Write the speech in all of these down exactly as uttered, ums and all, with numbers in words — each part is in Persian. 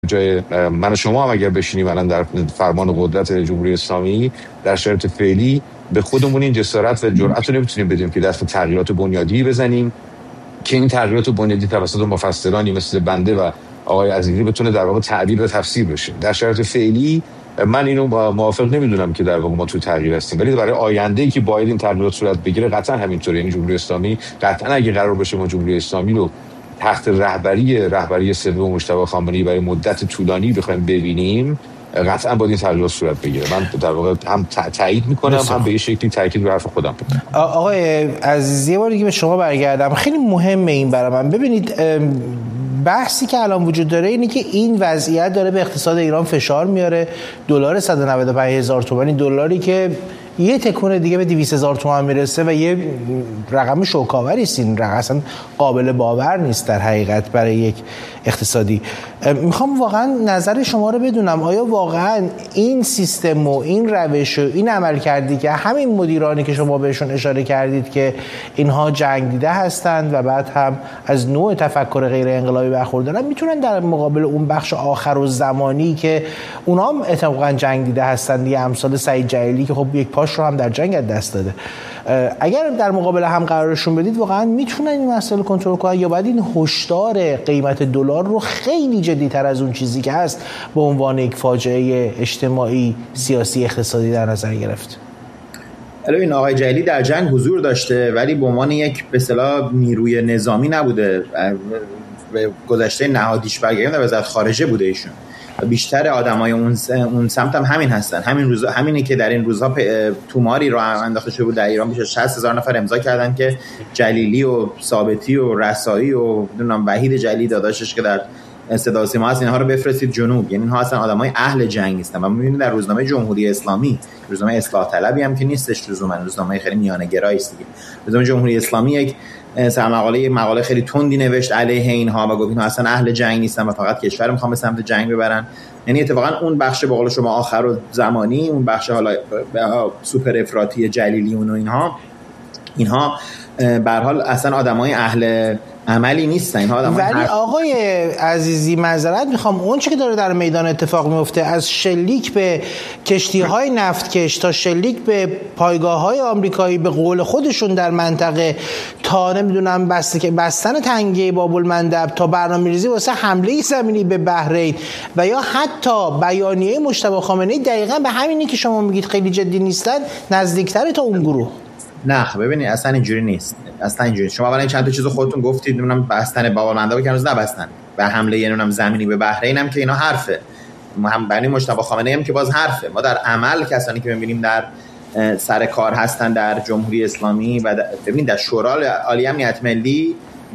جای من و شما هم اگر بشینیم الان در فرمان قدرت جمهوری اسلامی در شرایط فعلی به خودمون این جسارت و جرأت رو نمیتونیم بدیم که دست به تغییرات بنیادی بزنیم که این تغییرات بنیادی توسط مفسرانی مثل بنده و آقای عزیزی بتونه در واقع تعبیر و تفسیر بشه. در شرایط فعلی من اینو موافق نمیدونم که در واقع ما تو تغییر هستیم، ولی برای آینده‌ای که باید این تغییرات صورت بگیره قطعا همینطوره. یعنی جمهوری اسلامی قطعا اگه قرار باشه ما جمهوری اسلامی رو تحت رهبری رهبری سوم مجتبی خامنه‌ای برای مدت طولانی بخوایم ببینیم، قطعا باید این تغییرات صورت بگیره. من در واقع هم تایید میکنم بسا. هم به یه شکلی تاکید بر حرف خودم. آقای عزیزی، یه بار دیگه به شما برگردم. خیلی مهمه این برای من. ببینید بحثی که الان وجود داره اینه که این وضعیت داره به اقتصاد ایران فشار میاره. دلار صد و نود و پنج هزار تومانی، دلاری که یه تکون دیگه به دویست هزار تومان میرسه و یه رقم شوکاوری است. این رقم اصلا قابل باور نیست در حقیقت برای یک اقتصادی. میخوام واقعا نظر شما رو بدونم، آیا واقعا این سیستم و این روش و این عمل کردی که همین مدیرانی که شما بهشون اشاره کردید که اینها جنگ دیده هستند و بعد هم از نوع تفکر غیر انقلابی برخوردارن، میتونن در مقابل اون بخش آخر و زمانی که اونا هم اتفاقا جنگ دیده هستند، یه امثال سعید جلیلی که خب یک پاش رو هم در جنگ از دست داده، اگر در مقابل هم قرارشون بدید واقعا میتونن این مسئله کنترل کنن، یا باید این هشدار قیمت دلار رو خیلی جدی‌تر از اون چیزی که هست به عنوان یک فاجعه اجتماعی، سیاسی، اقتصادی در نظر گرفت؟ البته این آقای جلیلی در جنگ حضور داشته ولی به عنوان یک به اصطلاح نیروی نظامی نبوده، به گذشته نهادیش برگردن در وزارت خارجه بوده ایشون. بیشتر آدمای اون اون سمت هم همین هستن. همین روزا همینی که در این روزها توماری رو انداخته شده بود در ایران، بیش از شصت هزار نفر امضا کردن که جلیلی و ثابتی و رسایی و نمیدونم وحید جلیلی داداشش که در صدا و سیما هست اینها رو بفرستید جنوب. یعنی اینها اصلا آدمای اهل جنگ نیستن. و می‌بینید در روزنامه جمهوری اسلامی، روزنامه اصلاح طلبی هم که نیستش، لزوما روزنامه خیلی میانه گرایی است دیگه، روزنامه جمهوری اسلامی یک سرمقاله یک مقاله خیلی تندی نوشت علیه اینها و گفت اینها اصلا اهل جنگ نیستن و فقط کشور رو می‌خوان به سمت جنگ ببرن. یعنی اتفاقا اون بخش به قول شما آخر و زمانی، اون بخش حالا سوپر افراطی جلیلی و اینها اینها به هر حال اصلا آدمای اهل عملی نیستن. اینها آدمای ولی آقای عزیزی معذرت میخوام، اون چیزی که داره در میدان اتفاق میفته، از شلیک به کشتی‌های نفتکش تا شلیک به پایگاه‌های آمریکایی به قول خودشون در منطقه، تا نمیدونم بسته که بستن تنگه باب‌المندب، تا برنامه‌ریزی واسه حمله زمینی به بحرین و یا حتی بیانیه مجتبی خامنه‌ای دقیقاً به همینی که شما میگید خیلی جدی نیستن نزدیک‌تر تا اون گروه. نه ببینید اصلا اینجوری نیست، اصلا اینجوری. شما اولا چند تا چیزو خودتون گفتید، نمیدونم بستن باب‌المندب که هنوز نبستن، و حمله نمیدونم زمینی به بحرین هم که اینا حرفه، ما هم بنی مجتبی خامنه‌ای هم که باز حرفه. ما در عمل کسانی که می‌بینیم در سر کار هستن در جمهوری اسلامی و ببینید در شورای عالی امنیت ملی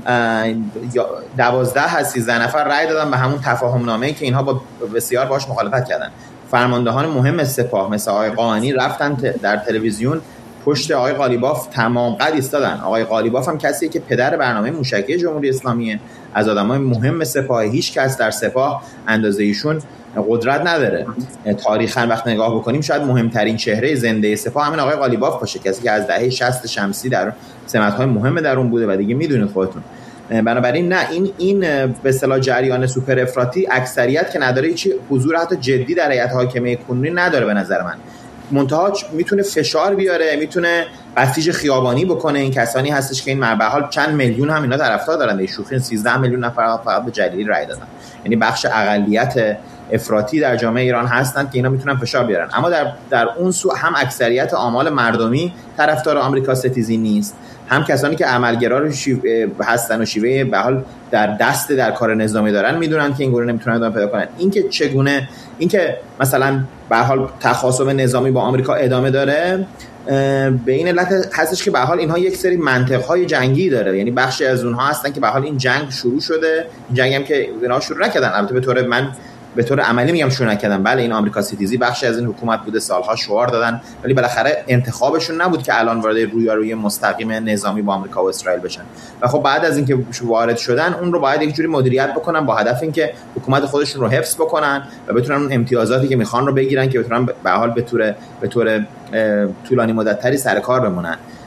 دوازده از سیزده نفر رأی دادن به همون تفاهم نامه‌ای که اینها با بسیار باهاش مخالفت کردن. فرماندهان مهم سپاه مثل آقای قاآنی رفتن در تلویزیون پشت آقای قالیباف تمام قد ایستادن. آقای قالیباف هم کسیه که پدر برنامه موشکی جمهوری اسلامیه، از آدمای مهم سپاه. هیچ کس در سپاه اندازه ایشون قدرت نداره. تاریخاً وقت نگاه بکنیم شاید مهمترین چهره زنده سپاه همین آقای قالیباف باشه، کسی که از دهه شصت شمسی در سمت‌های مهم در اون بوده و دیگه میدونید خودتون. بنابراین نه، این این به اصطلاح جریان سوپر افراطی اکثریت که نداره، هیچ حضور حتی جدی در هیئت حاکمه کنونی نداره به نظر من. منتها میتونه فشار بیاره، میتونه بسیج خیابانی بکنه. این کسانی هستش که این به حال چند میلیون هم اینا طرفدار دارن. به شوخی سیزده میلیون نفر فقط به جلیلی رای دادن. یعنی بخش اقلیت افراطی در جامعه ایران هستن که اینا میتونن فشار بیارن. اما در در اون سو هم اکثریت آمال مردمی طرفدار آمریکا ستیزی نیست، هم کسانی که عملگرا رو شیوه هستن و شیوه به حال در دست در کار نظامی دارن میدونن که این گونه نمیتونن ادامه پیدا کنن. اینکه چگونه اینکه مثلا به حال تخاصم نظامی با آمریکا ادامه داره به این علت هستش که به حال اینها یک سری منطق‌های جنگی داره. یعنی بخشی از اونها هستن که به حال این جنگ شروع شده، این جنگ هم که اینا شروع نکردن، البته به طور من به طور عملی میگم شروع نکردن. بله این آمریکا ستیزی بخشی از این حکومت بوده، سالها شعار دادن، ولی بالاخره انتخابشون نبود که الان وارد رویارویی مستقیم نظامی با آمریکا و اسرائیل بشن. و خب بعد از اینکه وارد شدن اون رو باید یک جوری مدیریت بکنن با هدف اینکه حکومت خودشون رو حفظ بکنن و بتونن اون امتیازاتی که میخوان رو بگیرن که بتونن به حال به طور به طور طولانی مدت تری سر کار بمونن.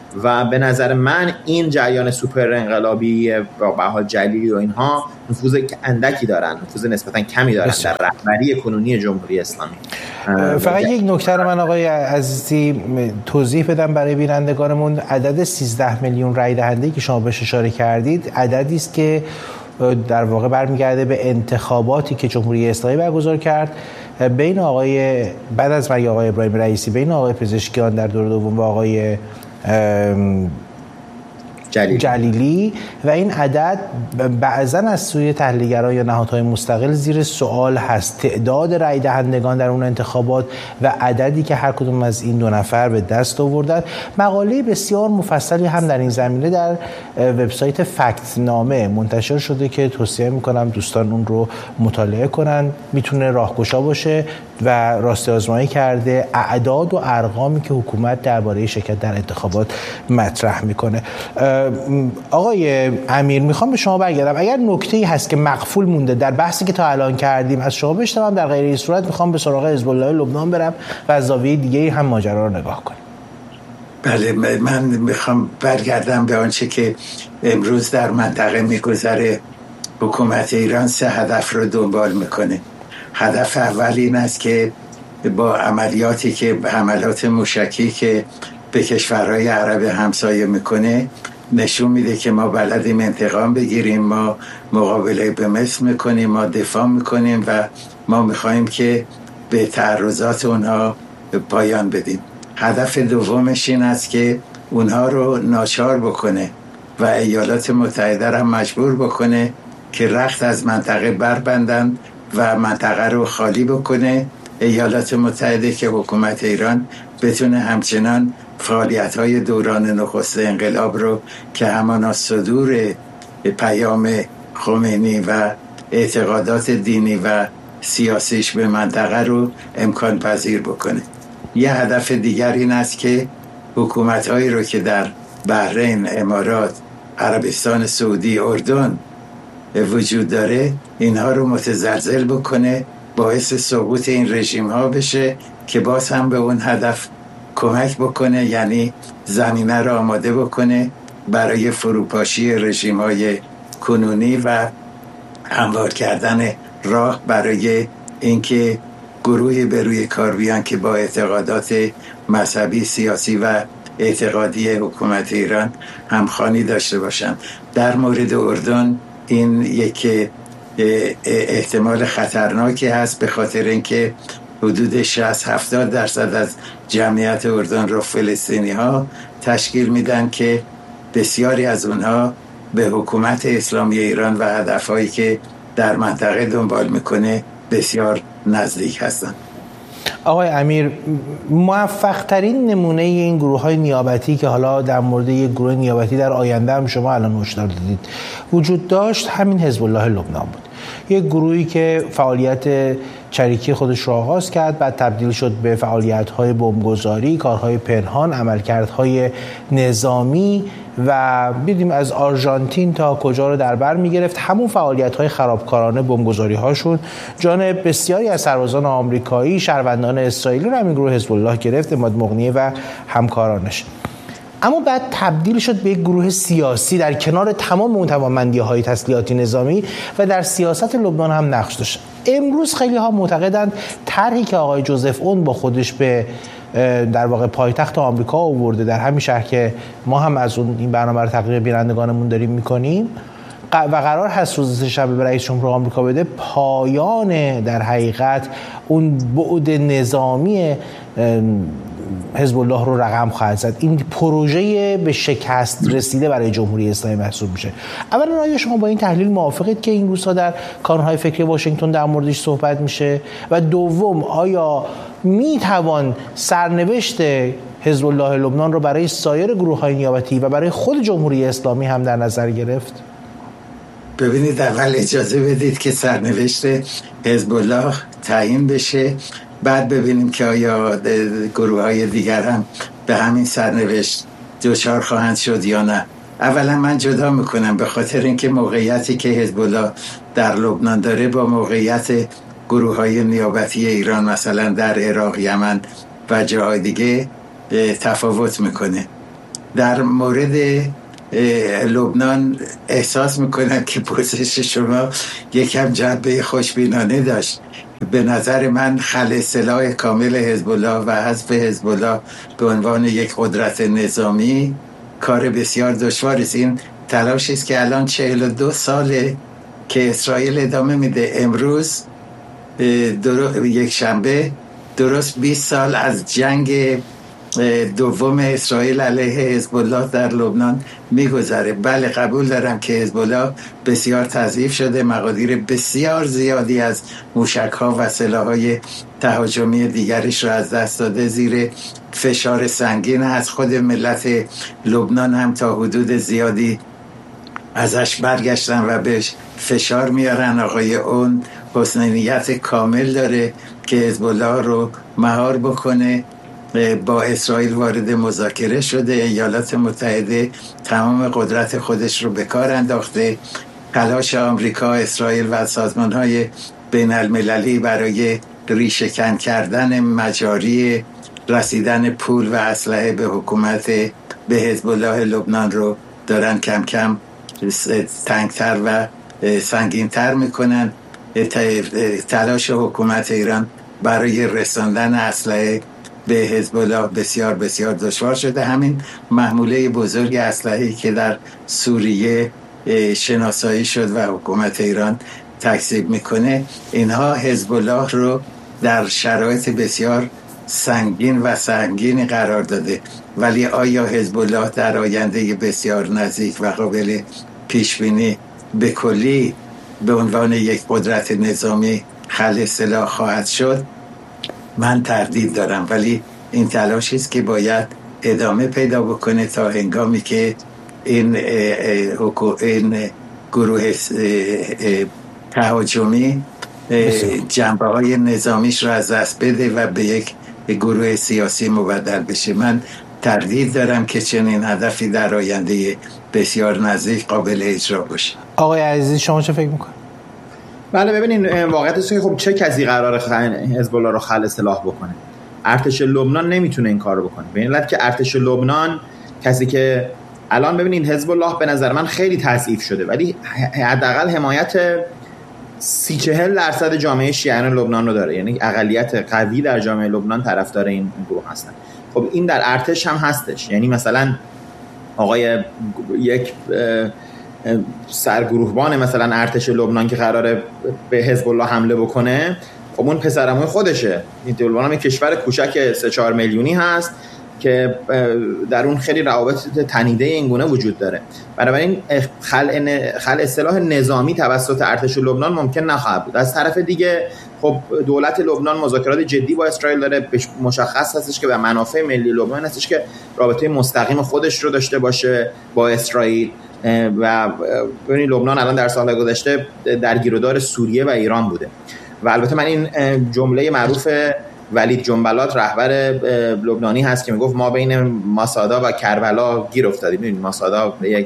و به نظر من این جریان سوپر انقلابی با بها جلیلی و اینها نفوذ اندکی دارن، نفوذ نسبتا کمی دارن در رهبری کنونی جمهوری اسلامی. فقط یک نکته رو من آقای عزیزی توضیح بدم برای بینندگانمون. عدد سیزده میلیون رای دهنده که شما بهش اشاره کردید عددی است که در واقع برمیگرده به انتخاباتی که جمهوری اسلامی برگزار کرد بین آقای بعد از مرگ آقای ابراهیم رئیسی، بین آقای پزشکیان در دور دوم و آقای جلیلی. جلیلی و این عدد بعضا از سوی تحلیلگران یا نهادهای مستقل زیر سوال هست. تعداد رای دهندگان در اون انتخابات و عددی که هر کدوم از این دو نفر به دست آوردن. مقاله بسیار مفصلی هم در این زمینه در وبسایت فکت نامه منتشر شده که توصیه میکنم دوستان اون رو مطالعه کنن. میتونه راهگشا باشه و راستی آزمایی کرده اعداد و ارقامی که حکومت درباره شرکت در انتخابات مطرح میکنه. آقای امیر میخوام به شما برگردم. اگر نکته‌ای هست که مغفول مونده در بحثی که تا الان کردیم از شما بشنوم، در غیر این صورت میخوام به سراغ حزب الله لبنان برم و از زاویه دیگه‌ای هم ماجرا رو نگاه کنیم. بله، من میخوام برگردم به آنچه که امروز در منطقه میگذره. حکومت ایران سه هدف رو دنبال میکنه. هدف اول این است که با عملیاتی که حملات موشکی که به کشورهای عرب همسایه میکنه نشون میده که ما بلدیم انتقام بگیریم، ما مقابله به مصر میکنیم، ما دفاع میکنیم و ما میخوایم که به تعرضات اونها پایان بدیم. هدف دومش این است که اونها رو ناچار بکنه و ایالات متحده را مجبور بکنه که رخت از منطقه بربندن و منطقه رو خالی بکنه. ایالات متحده که حکومت ایران بتونه همچنان فعالیت‌های دوران نخست انقلاب رو که همان صدور پیام خمینی و اعتقادات دینی و سیاسیش به منطقه رو امکان پذیر بکنه. یه هدف دیگر این است که حکومت‌هایی رو که در بحرین، امارات، عربستان سعودی، اردن وجود داره اینها رو متزلزل بکنه، باعث سقوط این رژیم ها بشه که باز هم به اون هدف کمک بکنه، یعنی زمینه را آماده بکنه برای فروپاشی رژیم های کنونی و هموار کردن راه برای اینکه گروهی به روی کار بیان که با اعتقادات مذهبی، سیاسی و اعتقادی حکومت ایران همخوانی داشته باشند. در مورد اردن این یک احتمال خطرناکی هست، به خاطر اینکه حدود شصت هفتاد درصد از جمعیت اردن رو فلسطینی ها تشکیل میدن که بسیاری از اونها به حکومت اسلامی ایران و هدفهایی که در منطقه دنبال میکنه بسیار نزدیک هستن. آقای امیر، موفق ترین نمونه این گروه های نیابتی که حالا در مورد یک گروه نیابتی در آینده هم شما الان هشدار دادید وجود داشت همین حزب الله لبنان بود. یک گروهی که فعالیت چریکی خودش را آغاز کرد، بعد تبدیل شد به فعالیت‌های بمبگذاری، کارهای پنهان، عملکردهای نظامی و دیدیم از آرژانتین تا کجا رو در بر می‌گرفت. همون فعالیت‌های خرابکارانه بمبگذاری‌هاشون جان بسیاری از سربازان آمریکایی، شهروندان اسرائیلی رو همین گروه حزب الله گرفت، اماد مغنیه و همکارانش. اما بعد تبدیل شد به یک گروه سیاسی در کنار تمام اون توانمندی‌های تسلیحاتی نظامی و در سیاست لبنان هم نقش داشت. امروز خیلی ها معتقدند طرحی که آقای جوزف اون با خودش به در واقع پایتخت آمریکا آورده در همین شهر که ما هم از اون این برنامه رو تقریبا بینندگانمون داریم می‌کنیم و قرار هست روز شنبه به رئیس جمهور آمریکا بده، پایان در حقیقت اون بعد نظامی حزب الله رو رقم خواهد زد. این پروژه به شکست رسیده برای جمهوری اسلامی محسوب میشه. اولا آیا شما با این تحلیل موافقید که این روزها در کانون‌های فکری واشنگتن در موردش صحبت میشه؟ و دوم، آیا میتوان سرنوشت حزب الله لبنان رو برای سایر گروه‌های نیابتی و برای خود جمهوری اسلامی هم در نظر گرفت؟ ببینید، اول اجازه بدید که سرنوشت حزب الله تعیین بشه، بعد ببینیم که آیا گروه های دیگر هم به همین سرنوشت دچار خواهند شد یا نه. اولا من جدا میکنم، به خاطر اینکه موقعیتی که حزب الله در لبنان داره با موقعیت گروه های نیابتی ایران مثلا در عراق، یمن و جاهای دیگه تفاوت میکنه. در مورد لبنان احساس میکنم که پرسش شما یکم جنبه خوشبینانه داشت. به نظر من خلع سلاح کامل حزب الله و حذف حزب الله به عنوان یک قدرت نظامی کار بسیار دشواری است. این تلاشی است که الان چهل و دو ساله که اسرائیل ادامه میده. امروز در... یک شنبه درست بیست سال از جنگ دوم اسرائیل علیه حزب الله در لبنان میگذره. بله قبول دارم که حزب الله بسیار تضعیف شده، مقادیر بسیار زیادی از موشک‌ها و سلاح‌های تهاجمی دیگرش را از دست داده، زیر فشار سنگین از خود ملت لبنان هم تا حدود زیادی ازش برگشتن و بهش فشار میارن. آقای اون حسن نیت کامل داره که حزب الله رو مهار بکنه. با اسرائیل وارد مذاکره شده، ایالات متحده تمام قدرت خودش رو به کار انداخته. تلاش آمریکا، اسرائیل و سازمان‌های بین المللی برای ریشه‌کن کردن مجاری رسیدن پول و اسلحه به حکومت به حزب الله لبنان رو دارن کم کم تنگتر و سنگینتر میکنن. تلاش حکومت ایران برای رساندن اسلحه به حزب الله بسیار بسیار دشوار شده. همین محموله بزرگ اسلحه‌ای که در سوریه شناسایی شد و حکومت ایران تکذیب میکنه، اینها حزب الله رو در شرایط بسیار سنگین و سنگین قرار داده. ولی آیا حزب الله در آینده بسیار نزدیک و قابل پیشبینی به کلی به عنوان یک قدرت نظامی خلع سلاح خواهد شد؟ من تردید دارم، ولی این تلاشی است که باید ادامه پیدا بکنه تا هنگامی که این این گروه تهاجمی جنبه های نظامیش رو از دست بده و به یک گروه سیاسی مبدل بشه. من تردید دارم که چنین هدفی در آینده بسیار نزدیک قابل اجرا باشه. آقای عزیزی شما چه فکر میکنید؟ بله ببینین واقعیت است که خب چه کسی قراره حزب الله رو خلع سلاح بکنه؟ ارتش لبنان نمیتونه این کار رو بکنه. به این علت که ارتش لبنان کسی که الان ببینید حزب الله به نظر من خیلی تضعیف شده، ولی حداقل حمایت سی چهل درصد جامعه شیعیان لبنان رو داره، یعنی اقلیت قوی در جامعه لبنان طرفدار این گروه هستن. خب این در ارتش هم هستش، یعنی مثلا آقای یک سرگروهبان مثلا ارتش لبنان که قراره به حزب الله حمله بکنه، خب اون پسرعموی خودشه. این لبنان هم کشور کوچک سه چهار میلیونی هست که در اون خیلی روابط تنیده این گونه وجود داره. بنابراین خلع خلع سلاح نظامی توسط ارتش لبنان ممکن نخواهد بود. از طرف دیگه خب دولت لبنان مذاکرات جدی با اسرائیل داره، مشخص هستش که به منافع ملی لبنان هستش که رابطه مستقیم خودش رو داشته باشه با اسرائیل. و ببینید لبنان الان در سال‌های گذشته درگیرودار سوریه و ایران بوده. و البته من این جمله معروف ولید جنبلات رهبر لبنانی هست که میگفت ما بین ماسادا و کربلا گیر افتادیم. ببینید ماسادا یک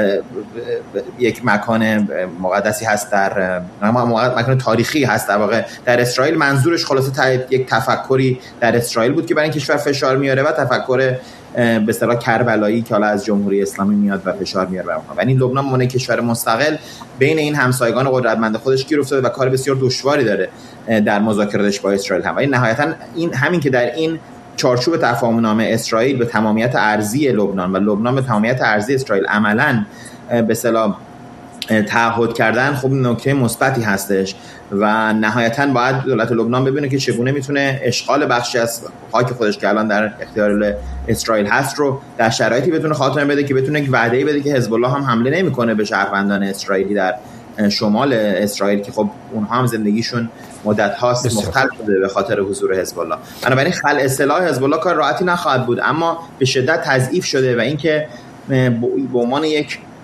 یک مکان مقدسی هست، در مکان تاریخی هست در واقع در اسرائیل. منظورش خلاصه یک تفکری در اسرائیل بود که برای این کشور فشار میاره و تفکر به اصطلاح کربلایی که حالا از جمهوری اسلامی میاد و فشار میاره بر اونها. و این لبنان مونه کشور مستقل بین این همسایگان قدرتمند خودش گیر افتاده و کار بسیار دشواری داره در مذاکراتش با اسرائیل هم. ولی نهایتا این همین که در این چارچوب تفاهم‌نامه اسرائیل به تمامیت ارضی لبنان و لبنان به تمامیت ارضی اسرائیل عملاً به اصطلاح تعهد کردن، خب نکته مثبتی هستش و نهایتاً باید دولت لبنان ببینه که چگونه میتونه اشغال بخشی از خاک خودش که الان در اختیار اسرائیل هست رو در شرایطی بتونه خاتمه بده که بتونه یک وعده‌ای بده که حزب الله هم حمله نمیکنه به شهروندان اسرائیلی در شمال اسرائیل که خب اونها هم زندگیشون مدت هاست مختل شده به خاطر حضور حزب الله. بنابراین خلع سلاح حزب الله کار راحتی نخواهد بود، اما به شدت تضعیف شده و اینکه به عنوان یک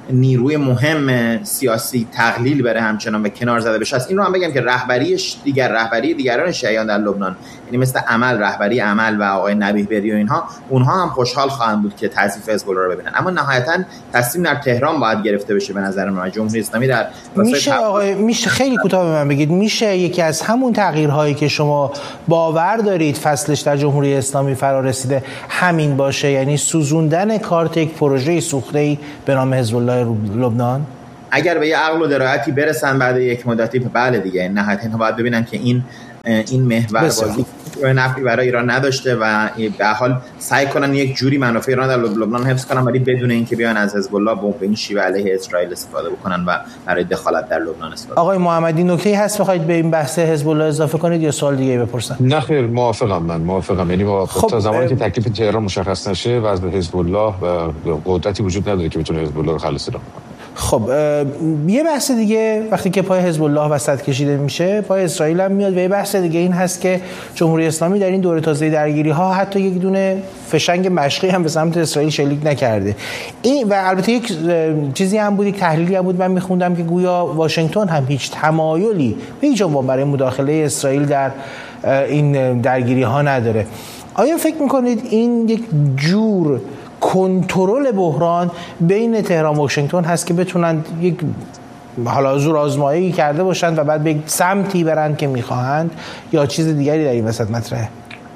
نیروی مهم سیاسی تقلیل بره همچنان و کنار زده بشه. این رو هم بگم که رهبریش دیگر رهبری دیگران شیعیان در لبنان، یعنی مثل عمل رهبری عمل و آقای نبیه بری و اینها، اونها هم خوشحال خواهند بود که تضعیف حزب الله رو ببینن. اما نهایتا تصمیم در تهران باید گرفته بشه به نظر من. جمهوری اسلامی در میشه آقای میشه خیلی کوتاه به من بگید، میشه یکی از همون تغییرهایی که شما باور دارید فصلش در جمهوری اسلامی فرا رسیده همین باشه، یعنی سوزوندن کارت یک پروژه سوخته‌ای به نام حزب الله لبنان؟ اگر به یه عقل و درایتی برسن بعد یک مدتی، بله دیگه نهایتاً باید ببینن که این این محور بازی نفعی برای ایران نداشته و به حال سعی کنن یک جوری منافع ایران در لبنان حفظ کنن، ولی بدون اینکه بیان از حزب الله به این شیوه علیه اسرائیل استفاده بکنن و برای دخالت در لبنان استفاده. آقای محمدی نکته‌ای هست بخواید به این بحث حزب الله اضافه کنید یا سوال دیگه بپرسم؟ نه خیر، موافقم. من موافقم، یعنی خب تا زمانی که تکلیف تهران مشخص نشه وضع حزب الله و قدرتی وجود نداره که بتونه حزب الله رو خلاص کنه. خب یه بحث دیگه وقتی که پای حزب الله وسط کشیده میشه پای اسرائیل هم میاد و یه بحث دیگه این هست که جمهوری اسلامی در این دوره تازه درگیری ها حتی یک دونه فشنگ مشقی هم به سمت اسرائیل شلیک نکرده. این و البته یک چیزی هم بود، یک تحلیلی هم بود من میخوندم که گویا واشنگتن هم هیچ تمایلی به هیچ عنوان برای مداخله اسرائیل در این درگیری ها نداره. آیا فکر میکنید این یک جور کنترل بحران بین تهران و واشنگتن هست که بتونن یک حالا زور آزمایی کرده باشند و بعد به سمتی برند که میخواهند، یا چیز دیگری در این وسط مطرحه؟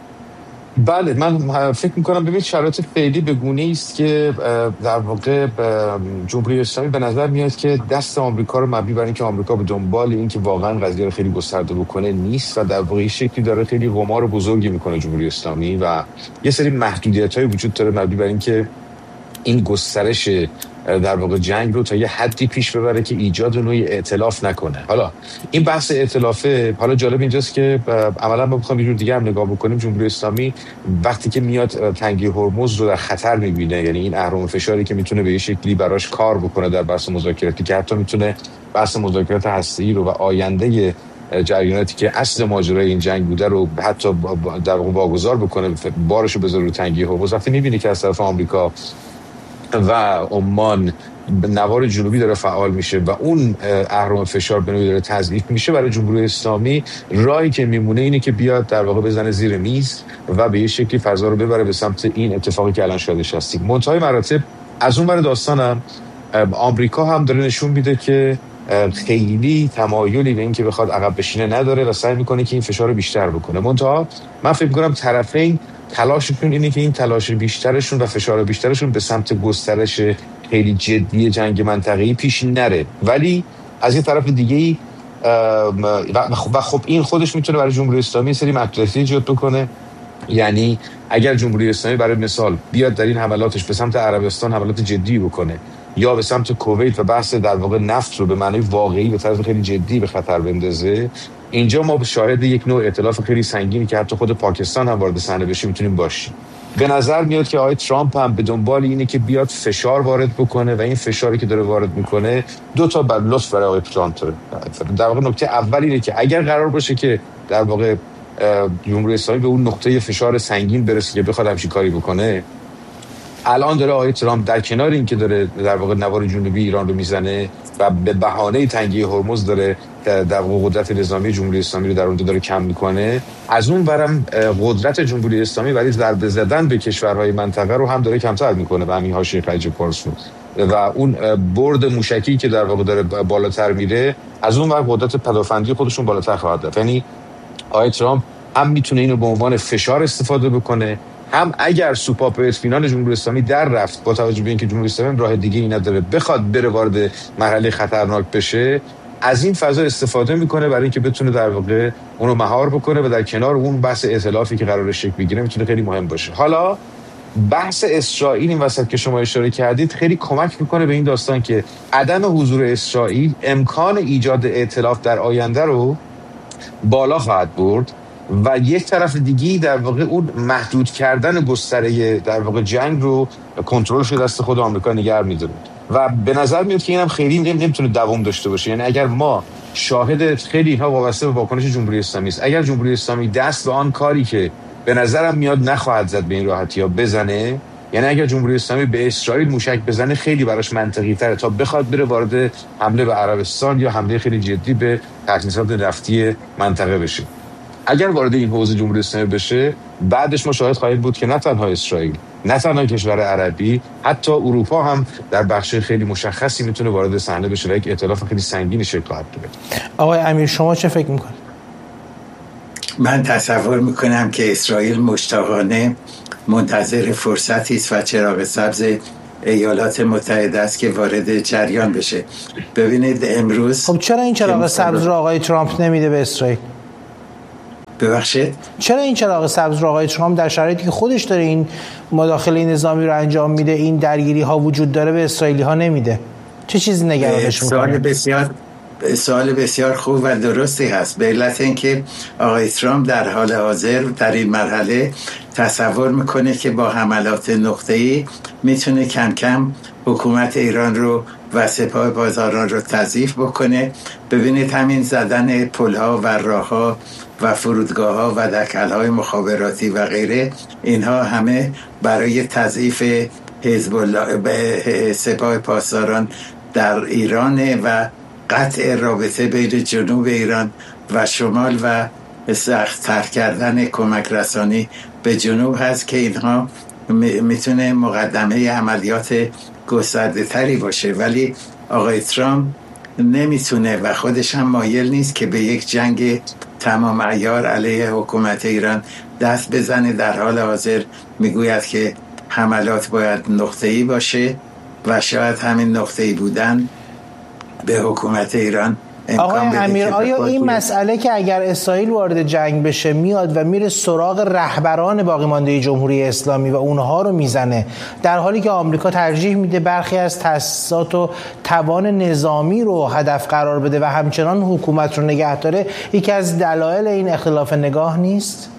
بله، من فکر میکنم ببینید شرایط فعلی به گونه‌ای است که در واقع جمهوری اسلامی به نظر میاد که دست آمریکا رو مبنی بر اینکه آمریکا به دنبال اینکه واقعا قضیه رو خیلی گسترده بکنه نیست و در واقع شکلی داره خیلی قمار بزرگی میکنه جمهوری اسلامی و یه سری محدودیت‌های وجود داره مبنی بر اینکه این گسترش در واقع جنگ رو تا یه حدی پیش ببره که ایجاد نوعی ائتلاف نکنه. حالا این بحث ائتلافه، حالا جالب اینجاست که عملا ما بخوام یه جور دیگه هم نگاه بکنیم، جمهوری اسلامی وقتی که میاد تنگی هرمز رو در خطر میبینه، یعنی این اهرم فشاری که میتونه به یه شکلی براش کار بکنه در بحث مذاکراتی که حتی میتونه بحث مذاکرات هسته‌ای رو و آینده جریاناتی که اصل ماجرای این جنگ بوده رو حتی در واقع واگذار بکنه، بارش رو بذاره رو تنگی هرمز، وقتی میبینه که از طرف آمریکا و عمان نوار جنوبی داره فعال میشه و اون اهرم فشار به نوعی داره تضعیف میشه، برای جمهوری اسلامی راهی که میمونه اینه که بیاد در واقع بزنه زیر میز و به یه شکلی فضا رو ببره به سمت این اتفاقی که الان شاهدش هستیم. منتهای مراتب از اون ور داستانم آمریکا هم داره نشون میده که خیلی تمایلی به این که بخواد عقب بشینه نداره و سعی میکنه که این فشار رو بیشتر بکنه. منتها من فکر میکنم طرفین تلاششون اینه که این تلاش بیشترشون و فشار بیشترشون به سمت گسترش خیلی جدی جنگ منطقه‌ای پیش نره، ولی از یه طرف دیگه‌ای و خب این خودش میتونه برای جمهوری اسلامی سری محدودیتی ایجاد بکنه. یعنی اگر جمهوری اسلامی برای مثال بیاد در این حملاتش به سمت عربستان حملات جدی بکنه یا به سمت کویت و بحث در واقع نفت رو به معنی واقعی به طرز خیلی جدی به خطر بندازه، اینجا ما شاهد یک نوع ائتلاف خیلی سنگینی که حتی خود پاکستان هم وارد صحنه بشه میتونیم باشیم. به نظر میاد که آقای ترامپ هم به دنبال اینه که بیاد فشار وارد بکنه و این فشاری که داره وارد میکنه دو تا بر لطف برای آقای ترامپ داره. در واقع نکته اول اینه که اگر قرار باشه که در واقع جمهوری اسلامی به اون نقطه فشار سنگین برسه که بخواد همچین کاری بکنه، الان داره آقای ترامپ در کنار این که داره در واقع نوار جنوبی ایران رو میزنه و به بهانه تنگی هرمز داره در واقع قدرت نظامی جمهوری اسلامی رو در اونجا داره کم میکنه، از اون برم قدرت جمهوری اسلامی برای ضربه زدن به کشورهای منطقه رو هم داره کمتر میکنه به همین حاشیه خلیج فارس و اون برد موشکی که در واقع داره بالاتر میره، از اون ور قدرت پدافندی خودشون بالاتر خواهد رفت. یعنی آقای ترامپ هم میتونه اینو به عنوان فشار استفاده بکنه، هم اگر سوپاپ اطمینان جمهوری اسلامی در رفت با توجه به اینکه جمهوری اسلامی راه دیگه ای نداره بخواد بره وارد مرحله خطرناک بشه، از این فضا استفاده میکنه برای اینکه بتونه در واقع اونو مهار بکنه و در کنار اون بحث ائتلافی که قراره شکل بگیره میتونه خیلی مهم باشه. حالا بحث اسرائیل این وسط که شما اشاره کردید خیلی کمک میکنه به این داستان که عدم حضور اسرائیل امکان ایجاد ائتلاف در آینده رو بالا خواهد برد و یک طرف دیگی در واقع اون محدود کردن گستره در واقع جنگ رو کنترل شده دست خود آمریکا نگه می‌داره و به نظر میاد که اینم خیلی نمیتونه دوام داشته باشه. یعنی اگر ما شاهد خیلی اینها وابسته به واکنش جمهوری اسلامی است، اگر جمهوری اسلامی دست به آن کاری که به نظرم میاد نخواهد زد به این راحتی ها بزنه، یعنی اگر جمهوری اسلامی به اسرائیل موشک بزنه خیلی براش منطقی تره تا بخواد بره وارد حمله به عربستان یا حمله خیلی جدی به تاسیسات نفتی منطقه بشه. اگر وارد این حوزه جمهوری اسلامی بشه، بعدش ما شاهد خواهید بود که نه تنها اسرائیل، نه تنها کشور عربی، حتی اروپا هم در بخش خیلی مشخصی میتونه وارد صحنه بشه و یک ائتلاف خیلی سنگینی شکل خواهد گرفت. آقای امیر شما چه فکر میکنید؟ من تصور میکنم که اسرائیل مشتاقانه منتظر فرصتی است و چراغ سبز ایالات متحده است که وارد جریان بشه. ببینید امروز خب چرا این چراغ سبز رو آقای ترامپ نمیده به اسرائیل؟ ببخشید؟ چرا این چراغ سبز رو آقای ترامپ در شرایطی که خودش داره این مداخله نظامی رو انجام میده، این درگیری ها وجود داره، به اسرائیلی ها نمیده؟ چه چیزی نگرانش میکنه؟ سوال بسیار سوال بسیار خوب و درستی هست، به علت اینکه آقای ترامپ در حال حاضر در این مرحله تصور میکنه که با حملات نقطه‌ای میتونه کم کم حکومت ایران رو و سپاه پاسداران رو تضعیف بکنه. ببینید همین زدن پل‌ها و راه‌ها و فرودگاه‌ها و دکل‌های مخابراتی و غیره، اینها همه برای تضعیف حزب الله به سپاه پاسداران در ایران و قطع رابطه بین جنوب ایران و شمال و سخت‌تر کردن کمک رسانی به جنوب هست که اینها میتونه مقدمه عملیات گسترده تری باشه. ولی آقای ترامپ نمیتونه و خودش هم مایل نیست که به یک جنگ تمام عیار علیه حکومت ایران دست بزنه. در حال حاضر میگوید که حملات باید نقطه‌ای باشه و شاید همین نقطه‌ای بودن به حکومت ایران آقای امیر، آیا این مسئله که اگر اسرائیل وارد جنگ بشه میاد و میره سراغ رهبران باقی مانده جمهوری اسلامی و اونها رو میزنه، در حالی که آمریکا ترجیح میده برخی از تأسیسات و توان نظامی رو هدف قرار بده و همچنان حکومت رو نگه داره، یکی از دلایل این اختلاف نگاه نیست؟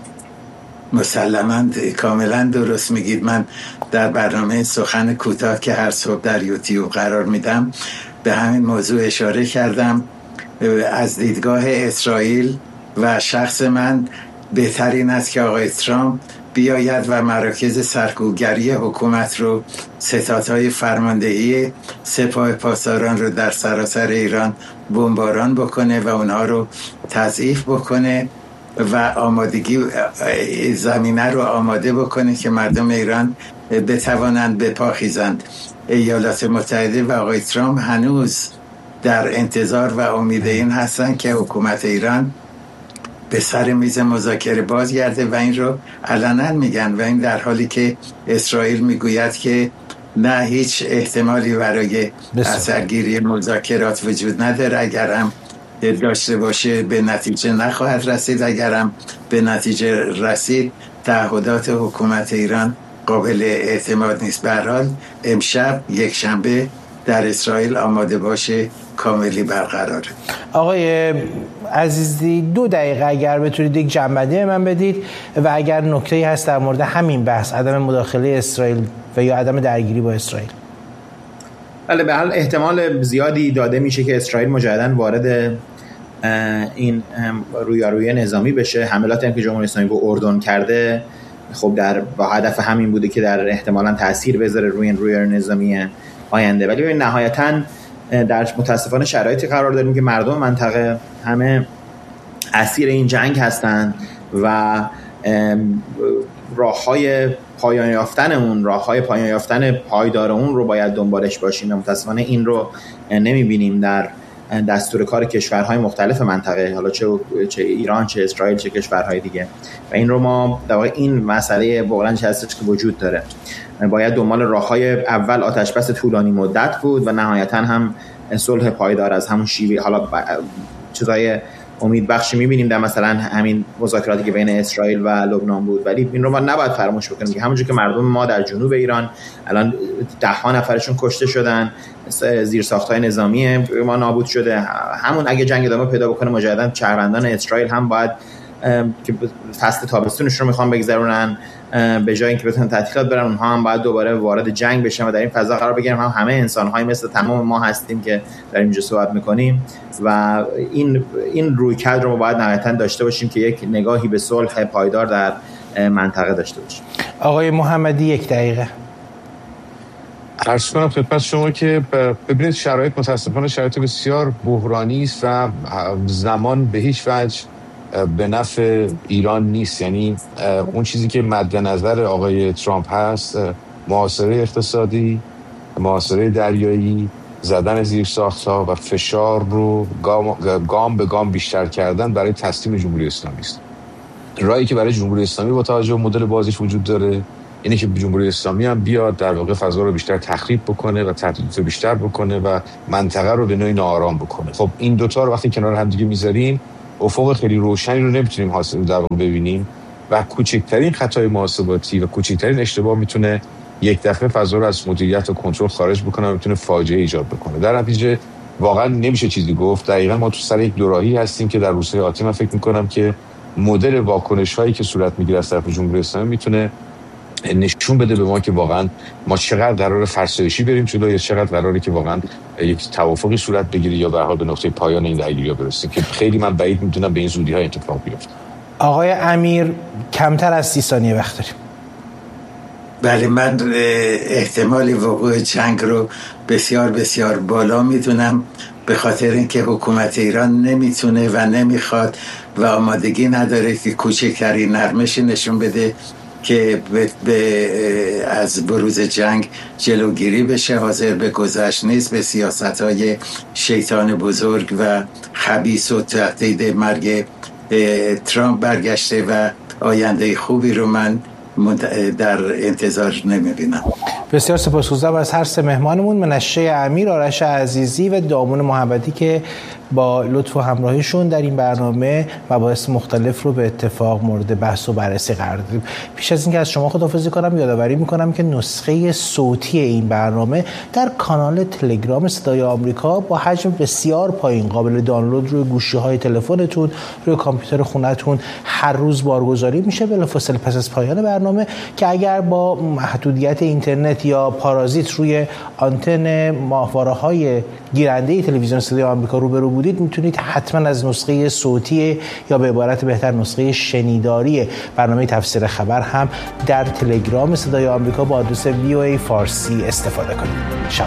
مسلماً کاملا درست میگید. من در برنامه سخن کوتاه که هر صبح در یوتیوب قرار میدم به همین موضوع اشاره کردم. از دیدگاه اسرائیل و شخص من بهترین است که آقای ترامپ بیاید و مراکز سرکوبگری حکومت رو، ستادهای فرماندهی سپاه پاسداران رو در سراسر ایران بمباران بکنه و اونها رو تضعیف بکنه و آمادگی زمینه رو آماده بکنه که مردم ایران بتوانند به پا خیزند. ایالات متحده و آقای ترامپ هنوز در انتظار و امید این هستن که حکومت ایران به سر میز مذاکره بازگرده و این رو علنا میگن، و این در حالی که اسرائیل میگوید که نه، هیچ احتمالی برای اثرگیری مذاکرات وجود نداره، اگر هم داشته باشه به نتیجه نخواهد رسید، اگر هم به نتیجه رسید تعهدات حکومت ایران قابل اعتماد نیست. به هر حال امشب یک شنبه در اسرائیل آماده باشه کاملی برقراره. آقای عزیزی دو دقیقه اگر بتونید یک جنبندی من بدید و اگر نکته‌ای هست در مورد همین بحث عدم مداخله اسرائیل و یا عدم درگیری با اسرائیل. بله، به حال احتمال زیادی داده میشه که اسرائیل مجدداً وارد این رویارویی نظامی بشه. حملاتی هم که جمهوری اسلامی به اردن کرده خب در با هدف همین بوده که در احتمالاً تاثیر بذاره روی این رویارویی نظامی آینده. ولی ببین نهایتاً در متاسفانه شرایطی قرار داریم که مردم منطقه همه اسیر این جنگ هستند و راه‌های پایان یافتن اون راه‌های پایان یافتن پایدار اون رو باید دنبالش باشیم. متاسفانه این رو نمی‌بینیم در دستور کار کشورهای مختلف منطقه، حالا چه چه ایران، چه اسرائیل، چه کشورهای دیگه، و این رو ما در واقع این مسئله بغلنج هستش که وجود داره. باید دنبال راه‌های اول آتش بس طولانی مدت بود و نهایتاً هم صلح پایدار از همون شیوه. حالا ب... چیزای امیدبخشی می‌بینیم در مثلا همین مذاکراتی که بین اسرائیل و لبنان بود، ولی این رو ما نباید فراموش بکنیم که همونجور که مردم ما در جنوب ایران الان ده ها نفرشون کشته شدن، زیرساخت‌های نظامی ما نابود شده، همون اگه جنگ ادامه پیدا بکنه مجدداً شهروندان اسرائیل هم باید که فصل تابستونش رو میخوان بگذرونن به جای اینکه بتونن تعطیلات برن، اونها هم باید دوباره وارد جنگ بشن و در این فضا قرار بگیریم. هم همه انسان‌های مثل تمام ما هستیم که در اینجا صحبت میکنیم و این این رویکرد رو ما باید نهایتاً داشته باشیم که یک نگاهی به صلح پایدار در منطقه داشته باشیم. آقای محمدی یک دقیقه. عرض کنم خدمت شما که ببینید شرایط متاسفانه شرایط بسیار بحرانی است و زمان به هیچ وجه به نفع ایران نیست. یعنی اون چیزی که مد نظر آقای ترامپ هست، محاصره اقتصادی، محاصره دریایی، زدن زیر ساخت‌ها و فشار رو گام, گام به گام بیشتر کردن برای تسلیم جمهوری اسلامی است. راهی که برای جمهوری اسلامی با توجه به مدل بازیش وجود داره اینه که جمهوری اسلامی هم بیاد در واقع فضا رو بیشتر تخریب بکنه و تطبیق بیشتر بکنه و منطقه رو به نوعی ناآرام بکنه. خب این دوتا رو وقتی کنار هم دیگه میذاریم افق خیلی روشنی رو نمیتونیم حاصل در واقع ببینیم و کوچکترین خطای محاسباتی و کوچکترین اشتباه میتونه یک دفعه فضا رو از مدیریت و کنترل خارج بکنه و میتونه فاجعه ایجاد بکنه. در نتیجه واقعا نمیشه چیزی گفت. دقیقاً ما تو سر یک دوراهی هستیم که در روزهای آتی من فکر میکنم که مدل واکنش هایی که صورت میگیره از طرف جمهوری اسلامی میتونه نشون بده به ما که واقعا ما چقدر قرار فرسایشی بریم جلو یا چقدر قراره که واقعا یک توافقی صورت بگیره یا به هر حال به نقطه پایان این درگیری‌ها برسیم که خیلی من بعید میدونم به این زودی‌ها اتفاق بیفته. آقای امیر کمتر از سی ثانیه وقت داریم. بله، من احتمال وقوع جنگ رو بسیار بسیار بالا میدونم، به خاطر اینکه حکومت ایران نمیتونه و نمیخواد و آمادگی نداره که کوچکترین نرمشی نشون بده که به, به از بروز جنگ جلوگیری بشه. حاضر به گذشت نیست، به سیاست‌های شیطان بزرگ و خبیث و تهدید مرگ ترامپ برگشته و آینده خوبی رو من در انتظار نمیبینم. بسیار سپاسگزارم از هر سه مهمانمون، منشه امیر، آرش عزیزی و دامون محمدی که با لطف و همراهیشون در این برنامه مباحث مختلف رو به اتفاق مورد بحث و بررسی قرار دادیم. پیش از اینکه از شما خداحافظی کنم یادآوری میکنم که نسخه صوتی این برنامه در کانال تلگرام صدای آمریکا با حجم بسیار پایین قابل دانلود روی گوشی‌های تلفنتون، روی کامپیوتر خونه‌تون هر روز بارگذاری میشه بلافاصله پس از پایان برنامه، که اگر با محدودیت اینترنت یا پارازیت روی آنتن ماهواره‌های گیرنده تلویزیون صدای آمریکا روبرو بودید میتونید حتما از نسخه صوتی یا به عبارت بهتر نسخه شنیداری برنامه تفسیر خبر هم در تلگرام صدای آمریکا با آدرس وی او ای فارسی استفاده کنید. شب